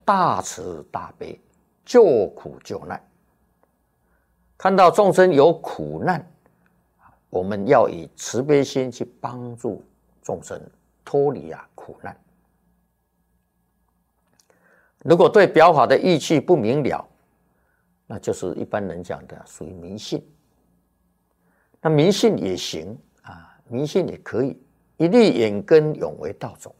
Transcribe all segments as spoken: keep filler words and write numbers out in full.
大慈大悲，救苦救难。看到众生有苦难，我们要以慈悲心去帮助众生脱离啊苦难。如果对表法的义趣不明了，那就是一般人讲的属于迷信。那迷信也行啊，迷信也可以，一粒眼根永为道种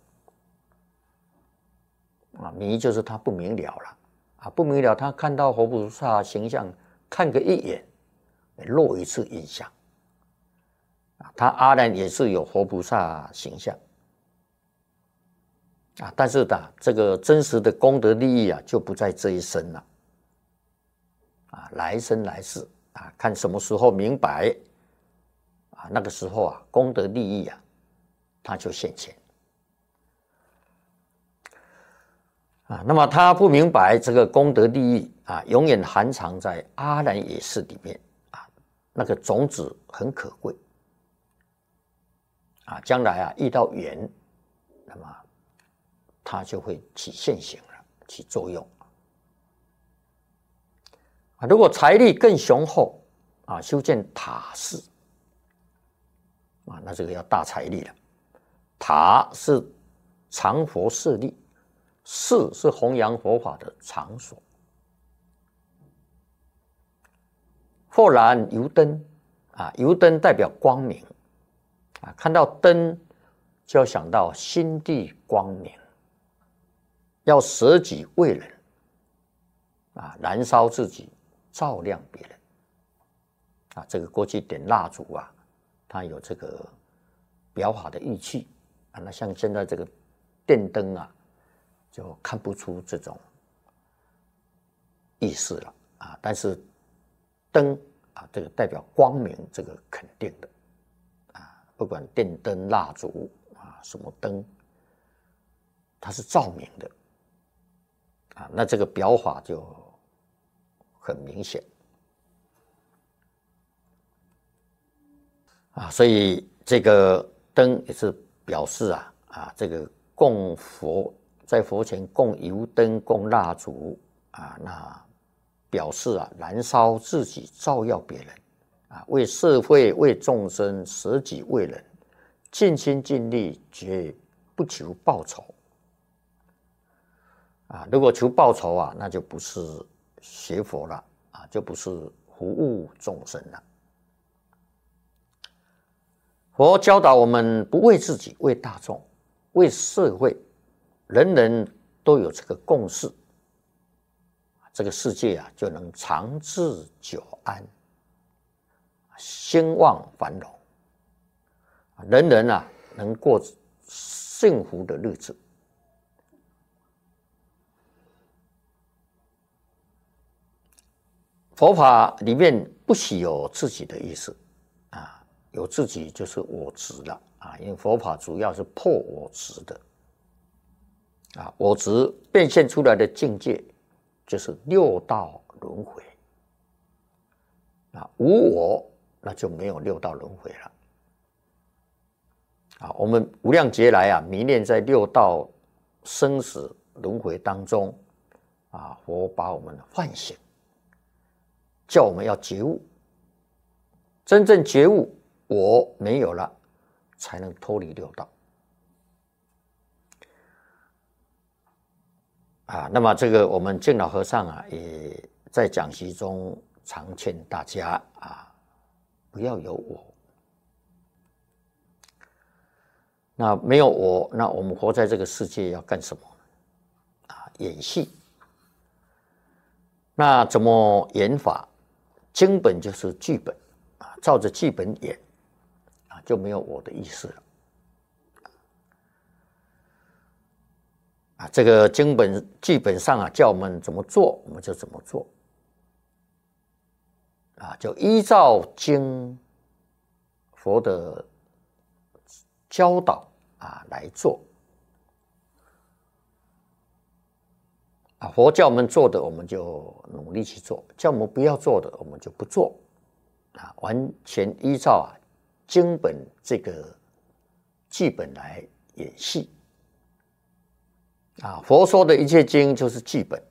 啊。迷就是他不明了了啊，不明了，他看到佛菩萨形象，看个一眼，落一次印象啊。他阿难也是有佛菩萨形象啊，但是的这个真实的功德利益啊，就不在这一生了啊，来生来世啊，看什么时候明白啊，那个时候啊，功德利益啊，他就现前啊。那么他不明白这个功德利益啊，永远含藏在阿难耶识里面啊，那个种子很可贵啊，将来啊遇到缘，那么它就会起现行了，起作用啊。如果财力更雄厚啊，修建塔寺啊，那这个要大财力了。塔是常佛舍利，寺是弘扬佛法的场所。或然油灯啊，油灯代表光明啊，看到灯就要想到心地光明。要舍己为人啊，燃烧自己，照亮别人啊。这个过去点蜡烛啊，它有这个表法的义气啊。那像现在这个电灯啊，就看不出这种意思了啊。但是灯啊，这个代表光明，这个肯定的啊。不管电灯、蜡烛啊，什么灯，它是照明的。啊，那这个表法就很明显啊，所以这个灯也是表示啊啊，这个供佛在佛前供油灯、供蜡烛啊，那表示啊燃烧自己，照耀别人啊，为社会、为众生舍己为人，尽心尽力，绝不求报酬。啊，如果求报酬啊，那就不是学佛了啊，就不是服务众生了。佛教导我们不为自己，为大众，为社会，人人都有这个共识，这个世界啊就能长治久安，兴旺繁荣，人人啊能过幸福的日子。佛法里面不许有自己的意思啊，有自己就是我执了啊，因为佛法主要是破我执的啊，我执变现出来的境界就是六道轮回啊，无我那就没有六道轮回了啊。我们无量劫来啊，迷恋在六道生死轮回当中啊，佛把我们唤醒。叫我们要觉悟，真正觉悟，我没有了，才能脱离六道啊。那么这个我们净老和尚啊，也在讲习中常劝大家啊，不要有我。那没有我，那我们活在这个世界要干什么啊？演戏。那怎么演法？经本就是剧本啊，照着剧本演啊，就没有我的意思了啊。这个经本剧本上啊，叫我们怎么做，我们就怎么做啊，就依照经佛的教导啊来做啊。佛叫我们做的，我们就努力去做；叫我们不要做的，我们就不做啊。完全依照啊经本这个剧本来演戏啊，佛说的一切经就是剧本。